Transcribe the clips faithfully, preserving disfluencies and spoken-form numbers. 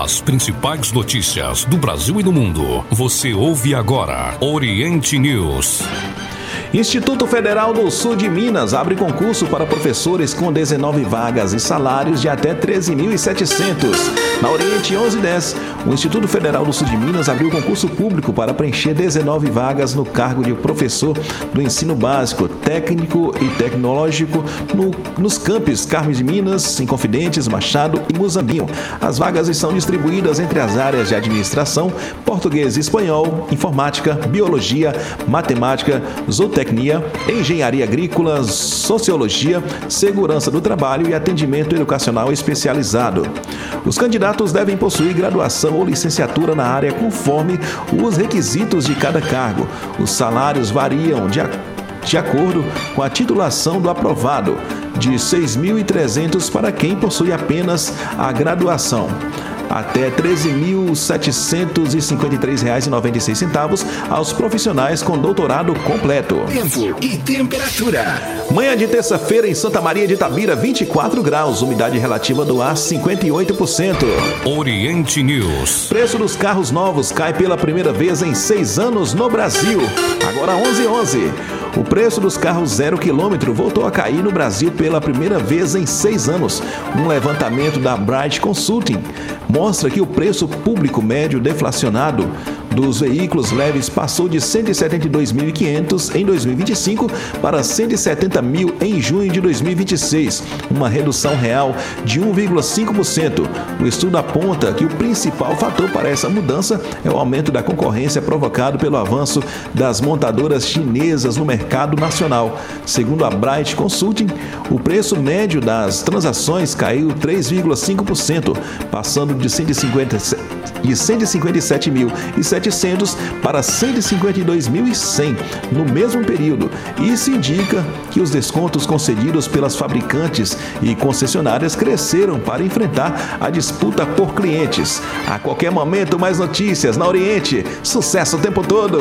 As principais notícias do Brasil e do mundo. Você ouve agora Oriente News. Instituto Federal do Sul de Minas abre concurso para professores com dezenove vagas e salários de até treze mil e setecentos. Na Oriente onze dez, o Instituto Federal do Sul de Minas abriu concurso público para preencher dezenove vagas no cargo de professor do ensino básico, técnico e tecnológico no, nos campos Carmes de Minas, Inconfidentes, Machado e Muzambinho. As vagas estão distribuídas entre as áreas de administração, português e espanhol, informática, biologia, matemática, zootecnia, engenharia agrícola, sociologia, segurança do trabalho e atendimento educacional especializado. Os candidatos devem possuir graduação ou licenciatura na área conforme os requisitos de cada cargo. Os salários variam de, a, de acordo com a titulação do aprovado, de seis mil e trezentos para quem possui apenas a graduação, até treze mil setecentos e cinquenta e três reais e noventa e seis centavos aos profissionais com doutorado completo. Tempo e temperatura. Manhã de terça-feira em Santa Maria de Itabira, vinte e quatro graus, umidade relativa do ar cinquenta e oito por cento. Oriente News. Preço dos carros novos cai pela primeira vez em seis anos no Brasil. Agora onze e onze. O preço dos carros zero quilômetro voltou a cair no Brasil pela primeira vez em seis anos. Um levantamento da Bright Consulting mostra que o preço público médio deflacionado dos veículos leves passou de cento e setenta e dois mil e quinhentos em dois mil e vinte e cinco para cento e setenta mil em junho de dois mil e vinte e seis, uma redução real de um vírgula cinco por cento. O estudo aponta que o principal fator para essa mudança é o aumento da concorrência provocado pelo avanço das montadoras chinesas no mercado nacional. Segundo a Bright Consulting, o preço médio das transações caiu três vírgula cinco por cento, passando de cento e cinquenta de cento e cinquenta e sete mil e setecentos para cento e cinquenta e dois mil e cem no mesmo período. Isso indica que os descontos concedidos pelas fabricantes e concessionárias cresceram para enfrentar a disputa por clientes. A qualquer momento, mais notícias na Oriente. Sucesso o tempo todo!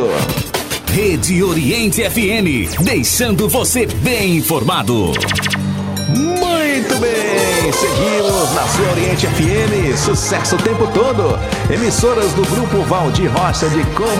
Rede Oriente F M, deixando você bem informado. Muito bem, seguimos na sua Oriente F M, sucesso o tempo todo. Emissoras do Grupo Valdir Rocha de